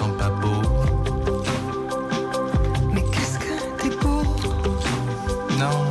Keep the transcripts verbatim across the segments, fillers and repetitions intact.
sont pas beaux. Mais qu'est-ce que t'es beau? Non.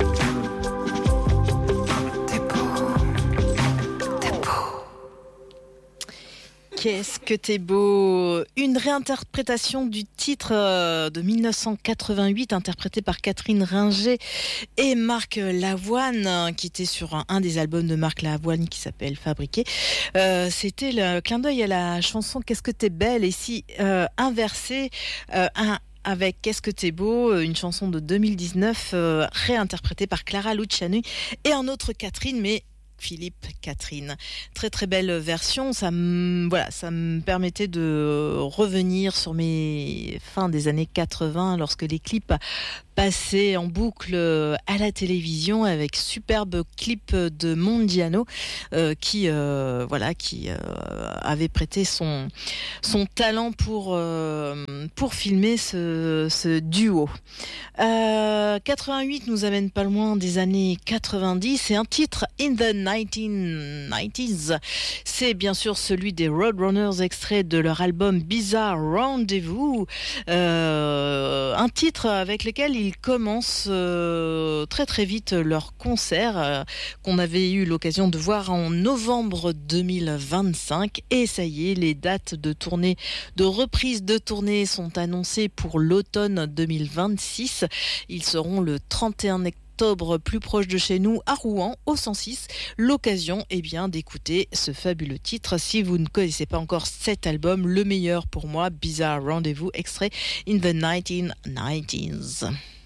Qu'est-ce que t'es beau! Une réinterprétation du titre de dix-neuf cent quatre-vingt-huit, interprété par Catherine Ringer et Marc Lavoine, qui était sur un, un des albums de Marc Lavoine qui s'appelle Fabriqué. Euh, c'était le clin d'œil à la chanson Qu'est-ce que t'es belle, et ici euh, inversé, euh, un avec Qu'est-ce que t'es beau, une chanson de deux mille dix-neuf euh, réinterprétée par Clara Luciani et un autre Catherine, mais Philippe Catherine. Très très belle version, ça me, voilà, ça me permettait de revenir sur mes fins des années quatre-vingts lorsque les clips passaient en boucle à la télévision avec superbe clip de Mondiano euh, qui euh, voilà qui euh, avait prêté son son talent pour euh, pour filmer ce, ce duo. Euh, quatre-vingt-huit nous amène pas loin des années quatre-vingt-dix et un titre In the nineteen nineties, c'est bien sûr celui des Roadrunners, extrait de leur album Bizarre Rendezvous, euh, un titre avec lequel ils commencent euh, très très vite leur concert euh, qu'on avait eu l'occasion de voir en novembre deux mille vingt-cinq, et ça y est, les dates de tournée, de reprise de tournée sont annoncées pour l'automne deux mille vingt-six. Ils seront le trente et un octobre plus proche de chez nous à Rouen au cent six. L'occasion eh bien d'écouter ce fabuleux titre si vous ne connaissez pas encore cet album, le meilleur pour moi, Bizarre Rendezvous, extrait In the nineteen nineties.